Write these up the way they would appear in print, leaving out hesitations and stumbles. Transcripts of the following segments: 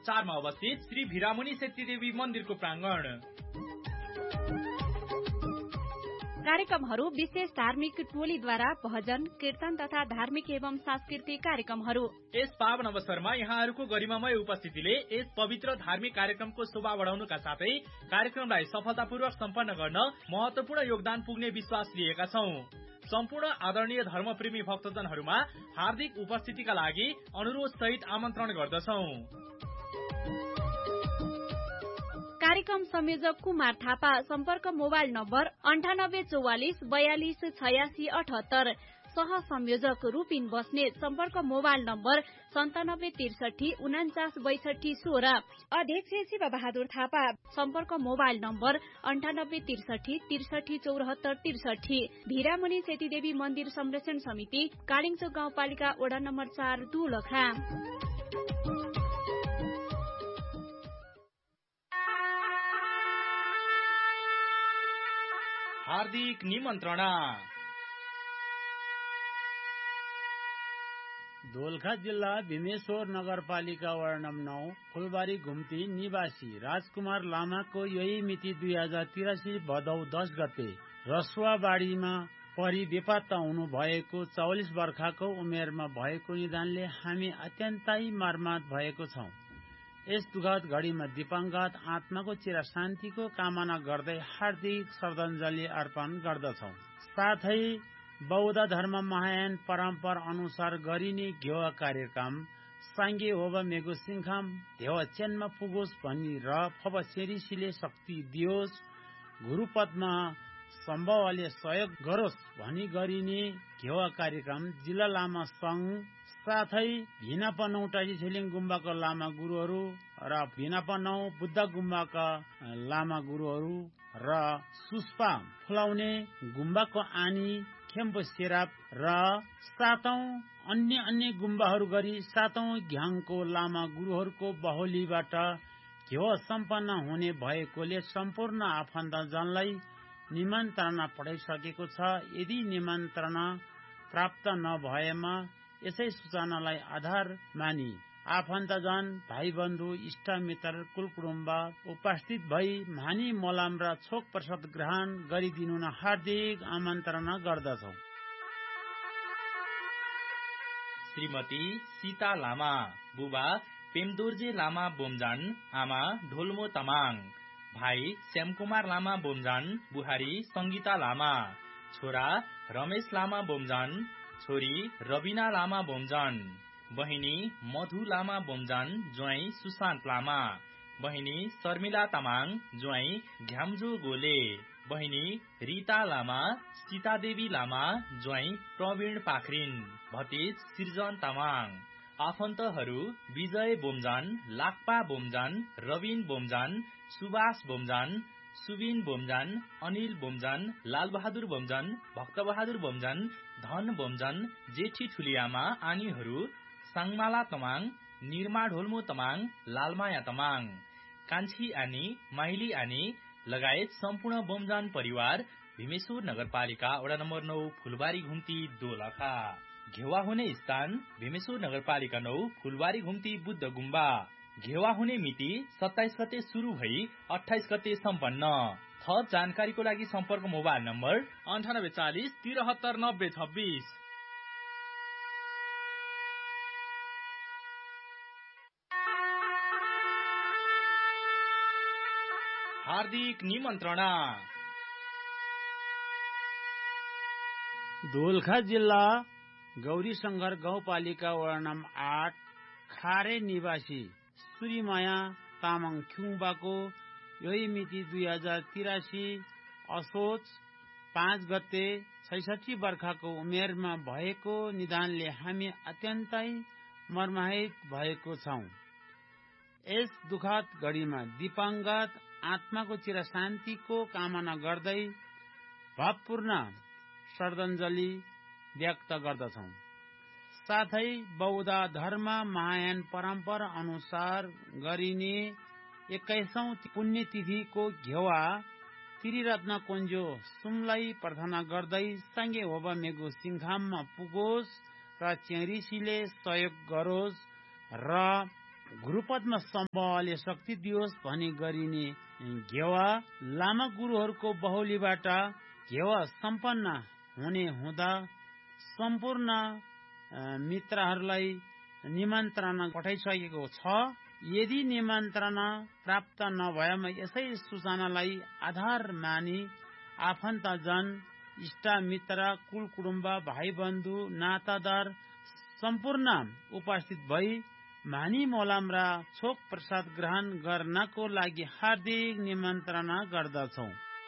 4 मा अवस्थित श्री भिरामुनि सेतीदेवी मन्दिरको प्राङ्गण। कार्यक्रमहरू विशेष धार्मिक टोलीद्वारा भजन, कीर्तन तथा धार्मिक एवं सांस्कृतिक कार्यक्रमहरू। यस पावन अवसरमा यहाँहरूको गरिमामय उपस्थितिले यस पवित्र धार्मिक कार्यक्रमको शोभा बढाउनुका साथै कार्यक्रमलाई सफलतापूर्वक सम्पन्न गर्न महत्वपूर्ण योगदान पुग्ने विश्वास लिएका छौं। सम्पूर्ण आदरणीय धर्मप्रेमी भक्तजनहरूमा हार्दिक उपस्थितिका लागि अनुरोध सहित आमन्त्रण गर्दछौं। कार्यक्रम संयोजक कुमार थापा। सम्पर्क मोबाइल नम्बर 9844 42 86 78। सह संयोजक रूपिन बस्नेत। सम्पर्क मोबाइल नम्बर 9763 49 62 16। अध्यक्ष शिव बहादुर थापा। सम्पर्क मोबाइल नम्बर 9863 63 74 63। भिरामुनि सेतीदेवी मन्दिर संरक्षण समिति, कालिङचोक गाउँपालिका वडा नम्बर 4 दुलखा। हार्दिक निमन्त्रणा। दोलखा जिल्ला भीमेश्वर नगरपालिका वडा नम्बर 9 फुलबारी घुम्ती निवासी राजकुमार लामाको यही मिति 2083 भदौ 10 गते रसुवाबाडीमा परि बेपत्ता हुनु भएको 44 वर्षको उमेरमा भएको निधनले हामी अत्यन्तै मर्माहत भएको छौं। यस दुःखद घडीमा दिवंगत आत्माको चिर शान्तिको कामना गर्दै हार्दिक श्रद्धाञ्जली अर्पण गर्दछौं। साथै बौद्ध धर्म महायान परम्परा अनुसार गरिने घेवा कार्यक्रम सांगे होबा मेगो सिंखाम धेव चेनमा पुगोस् भनी र फबसेरिसीले शक्ति दियोस्, गुरुपदमा सम्भवले सहयोग गरोस् भनी गरिने घेवा कार्यक्रम जिल्ला लामा संघ साथै भिनापा 9 टासी छिलिङ गुम्बाका लामा गुरुहरू र भिनापा 9 बुद्ध गुम्बाका लामा गुरुहरू र सुस्पा फुलाउने गुम्बाको आनी खेम्पो सेराप र 7औं अन्य गुम्बाहरू गरी 7औं घ्याङको लामा गुरुहरूको बहोलीबाट घेव सम्पन्न हुने भएकोले सम्पूर्ण आफन्तजनलाई निमन्त्रणा पठाइसकेको छ। यदि निमन्त्रणा प्राप्त नभएमा यसै सूचनालाई आधार मानी आफन्तजन, भाइ बन्धु, इष्ट मित्र, कुलकुटुम्ब उपस्थित भई मानी मोलाम र छोक प्रसाद ग्रहण गरिदिनु हार्दिक आमन्त्रणा गर्दछौ। श्रीमती सीता लामा, बुबा पेमदोर्जे लामा बोमजान, आमा ढोल्मो तमाङ, भाइ श्यामकुमार लामा बोमजान, बुहारी संगीता लामा, छोरा रमेश लामा बोमजान, छोरी रबिना लामा बोमजान, बहिनी मधु लामा बोमजान, ज्वाइँ सुशान्त लामा, बहिनी शर्मिला तामाङ, ज्वाइँ घ्याम्जो गोले, बहिनी रीता लामा, सीतादेवी लामा, ज्वाइँ प्रवीण पाखरिन, भतिज सिर्जन तामाङ, आफन्तहरू विजय बोमजान, लाक्पा बोमजान, रविन बोमजान, सुभाष बोमजान, सुबिन बोमजान, अनिल बोमजान, लालबहादुर बोमजान, भक्तबहादुर बोमजान, धन बोमजान, जेठी ठुलियामा आनीहरू साङमाला तमाङ, निरमा ढोल्मो तमाङ, लालमाया तमाङ, कान्छी आनी, माइली आनी लगायत सम्पूर्ण बोमजान परिवार भीमेश्वर नगरपालिका वडा नम्बर 9 फुलबारी घुम्ती दोलखा। घेवा हुने स्थान भीमेश्वर नगरपालिका 9 फुलबारी घुम्ती बुद्ध गुम्बा। घेवा हुने मिति 27 गते सुरु भई 28 गते सम्पन्न। थप जानकारीको लागि सम्पर्क मोबाइल नम्बर 9840 73 90 26। हार्दिक निमन्त्रणा। दोलखा जिल्ला गौरीशंकर गाउँपालिका वडा नम्बर 8 खारे निवासी सूर्यमाया तामाङ खुङबाको यही मिति 2083 असोज 5 गते 66 वर्षको उमेरमा भएको निधनले हामी अत्यन्तै मर्माहित भएको छौं। यस दुःखद घडीमा दिवंगत आत्माको चिर शान्तिको कामना गर्दै भावपूर्ण श्रद्धाञ्जली व्यक्त गर्दछौं। साथै बौद्ध धर्म महायान परम्परा अनुसार गरिने 21औं पुण्यतिथिको घेवा त्रिरत्न कुञ्जो सुमलाई प्रार्थना गर्दै सांगे होबा मेगो सिंखाममा पुगोस् र चेरिसीले सहयोग गरोस् र गुरुपद्म समूहले शक्ति दियोस् भनी गरिने घेवा लामा गुरुहरूको बहुलीबाट घेवा सम्पन्न हुने हुँदा सम्पूर्ण मित्रहरूलाई निमन्त्रणा पठाइसकेको छ। यदि निमन्त्रणा प्राप्त नभएमा यसै सूचनालाई आधार मानी आफन्तजन इष्ट मित्र कुल कुटुम्ब भाइ बन्धु नातादार सम्पूर्ण उपस्थित भई मानी मोलाम र छोक प्रसाद ग्रहण गर्नको लागि हार्दिक निमन्त्रणा गर्दछौ।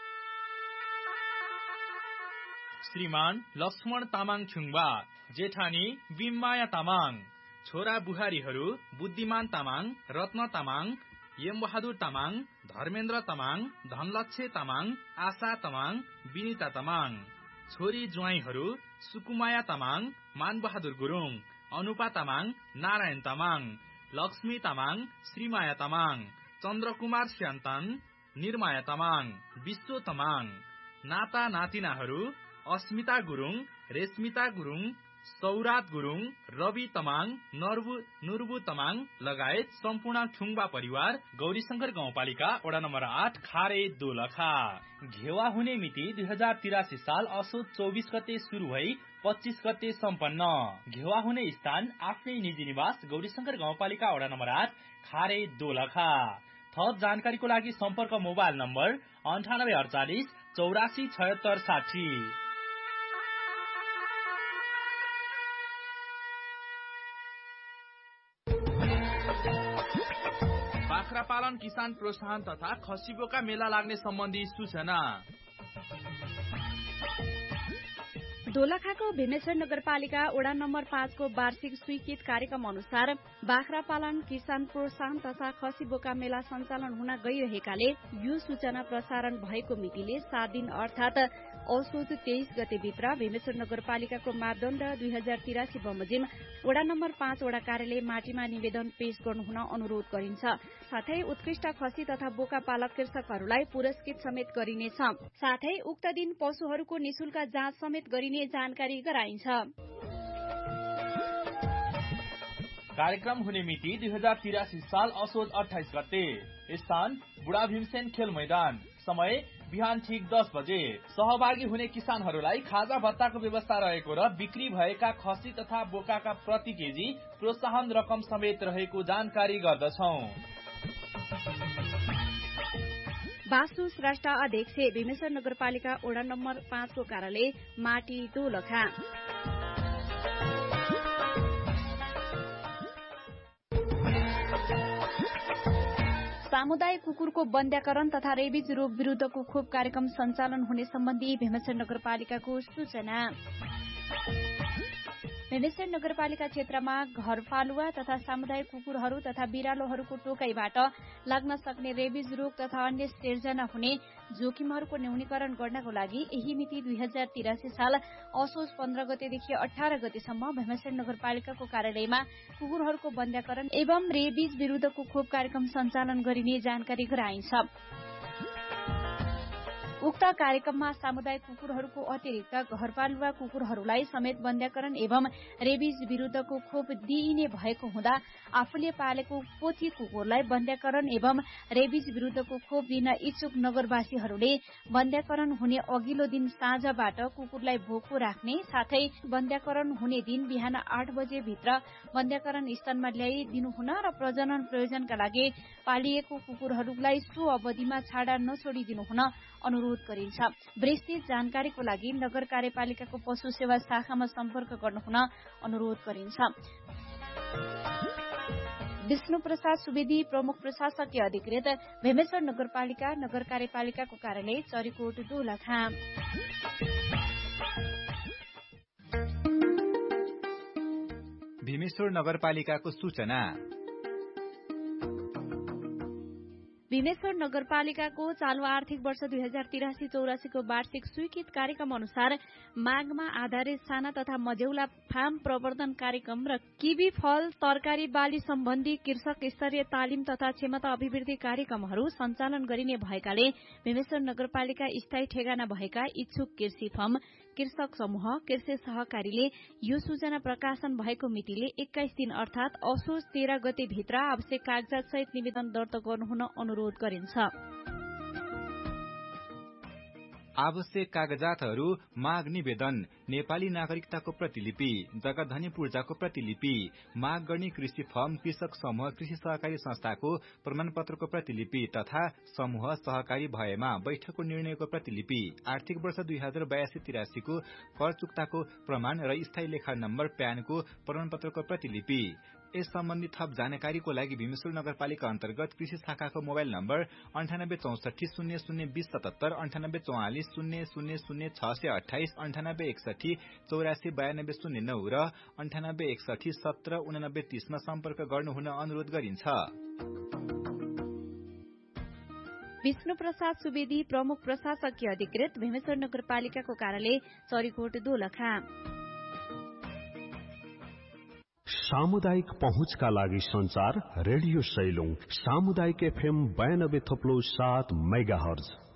श्रीमान लक्ष्मण तामाङ छुङबा, जेठानी बिममाया तामाङ, छोरा बुहारीहरू बुद्धिमान तामाङ, रत्न तामाङ, यमबहादुर तामाङ, धर्मेन्द्र तामाङ, धनलक्ष्य तामाङ, आशा तामाङ, विनिता तामाङ, छोरी ज्वाइँहरू सुकुमाया तामाङ, मानबहादुर गुरुङ, अनुपा तामाङ, नारायण तामाङ, लक्ष्मी तामाङ, श्रीमाया तामाङ, चन्द्रकुमार स्यान्तन, निर्माया तामाङ, विश्व तामाङ, नाता नातिनाहरू अस्मिता गुरुङ, रेशमिता गुरुङ, सौरात गुरुङ, रवि तामाङ, नुर्बु तामाङ लगायत सम्पूर्ण ठुङबा परिवार गौरीशंकर गाउँपालिका वडा नम्बर 8 खारे दोलखा। घेवा हुने मिति 2083 साल असोज 24 गते शुरू भई 25 गते सम्पन्न। घेवा हुने स्थान आफ्नै निजी निवास गौरीशंकर गाउँपालिका वडा नम्बर 8 खारे दोलखा। थप जानकारीको लागि सम्पर्क मोबाइल नम्बर 9848 84 76 60। बाख्रा पालन किसान प्रोत्साहन तथा खसीबोका मेला लाग्ने सम्बन्धी सूचना। दोलखाको भीमेश्वर नगरपालिका वडा नम्बर 5 को वार्षिक स्वीकृत कार्यक्रम अनुसार बाख्रा पालन किसान प्रोत्साहन तथा खसी बोका मेला सञ्चालन हुन गइरहेकाले यो सूचना प्रसारण भएको मितिले 7 दिन अर्थात असोज 23 गते भित्र भीमेश्वर नगरपालिकाको मापदण्ड 2083 बमोजिम वडा नम्बर 5 वडा कार्यालय माटीमा निवेदन पेश गर्नु हुन अनुरोध गरिन्छ। साथै उत्कृष्ट खसी तथा बोका पालक कृषकहरूलाई पुरस्कृत समेत गरिनेछ। साथै उक्त दिन पशुहरूको निशुल्क जाँच समेत गरिने जानकारी गराइन्छ। कार्यक्रम हुने मिति 2083 साल असोज 28 गते। स्थान बुढा भीमसेन खेल मैदान। समय बिहान ठीक 10 बजे। सहभागी हुने किसानहरूलाई खाजा भत्ताको व्यवस्था रहेको र बिक्री भएका खसी तथा बोकाका प्रति केजी प्रोत्साहन रकम समेत रहेको जानकारी गर्दछौं। वासु श्रेष्ठ अध्यक्ष भीमेश्वर नगरपालिका वडा नम्बर 5 को कार्यालय माटी दोलखा। सामुदायिक कुकुरको बन्ध्याकरण तथा रेबिज रोग विरूद्धको खोप कार्यक्रम सञ्चालन हुने सम्बन्धी भीमेश्वर नगरपालिकाको सूचना। भीमेश्वर नगरपालिका क्षेत्रमा घरपालुवा तथा सामुदायिक कुकुरहरू तथा बिरालोहरूको टोकाइबाट लाग्न सक्ने रेबिज रोग तथा अन्य सिर्जना हुने जोखिमहरूको न्यूनीकरण गर्नको लागि यही मिति 2083 साल असोज 15 गतेदेखि 18 गतेसम्म भीमेश्वर नगरपालिकाको कार्यालयमा कुकुरहरूको बन्ध्याकरण एवं रेबिज विरूद्धको खोप कार्यक्रम सञ्चालन गरिने जानकारी गराइन्छ। उक्त कार्यक्रममा सामुदायिक कुकुरहरूको अतिरिक्त घरपालुवा कुकुरहरूलाई समेत बन्ध्याकरण एवं रेबिज विरूद्धको खोप दिइने भएको हुँदा आफूले पालेको पोथी कुकुरलाई बन्ध्याकरण एवं रेबिज विरूद्धको खोप दिन इच्छुक नगरवासीहरूले बन्ध्याकरण हुने अघिल्लो दिन साँझबाट कुकुरलाई भोको राख्ने साथै बन्ध्याकरण हुने दिन बिहान 8 बजे भित्र बन्ध्याकरण स्थानमा ल्याइदिनु हुन र प्रजनन प्रयोजनका लागि पालिएको कुकुरहरूलाई सो अवधिमा छाडा नछोडिदिनु हुन अनुरोध गरिन्छ। विस्तृत जानकारीको लागि नगर कार्यपालिकाको पशु सेवा शाखामा सम्पर्क गर्नुहुन अनुरोध गरिन्छ। विष्णु प्रसाद सुवेदी प्रमुख प्रशासकीय अधिकृत भीमेश्वर नगरपालिका नगर कार्यपालिकाको कार्यालय चरीकोट दोलखा। भीमेश्वर नगरपालिकाको सूचना। भीमेश्वर नगरपालिकाको चालू आर्थिक वर्ष 2083-84 को वार्षिक स्वीकृत कार्यक्रम अनुसार मागमा आधारित साना तथा मझौला फार्म प्रवर्धन कार्यक्रम र किवी फल तरकारी बाली सम्बन्धी कृषक स्तरीय तालिम तथा क्षमता अभिवृद्धि कार्यक्रमहरू सञ्चालन गरिने भएकाले भीमेश्वर नगरपालिका स्थायी ठेगाना भएका इच्छुक कृषि फर्म कृषक समूह कृषि सहकारीले यो सूचना प्रकाशन भएको मितिले 21 दिन अर्थात असोज 13 गते भित्र आवश्यक कागजात सहित निवेदन दर्ता गर्नुहुन अनुरोध गरिन्छ। आवश्यक कागजातहरू माग निवेदन, नेपाली नागरिकताको प्रतिलिपि, जगतधनी पूर्जाको प्रतिलिपि, माग गर्ने कृषि फर्म, कृषक समूह, कृषि सहकारी संस्थाको प्रमाणपत्रको प्रतिलिपि तथा समूह सहकारी भएमा बैठकको निर्णयको प्रतिलिपि, आर्थिक वर्ष 2082-83 को कर चुक्ताको प्रमाण र स्थायी लेखा नम्बर प्यानको प्रमाणपत्रको प्रतिलिपि। यस सम्बन्धी थप जानकारीको लागि भीमेश्वर नगरपालिका अन्तर्गत कृषि शाखाको मोबाइल नम्बर 9864 002077, 9844 000628, 9861 84 9209 र 9861 17 89 30 मा सम्पर्क गर्नुहुन अनुरोध गरिन्छ। विष्णु प्रसाद सुवेदी, प्रमुख प्रशासकीय अधिकृत, भीमेश्वर नगरपालिकाको कार्यालय, चरीकोट, दोलखा। सामुदायिक पहुँचका लागि संचार रेडियो सैलुङ, सामुदायिक FM 92.7 मेगाहर्ज।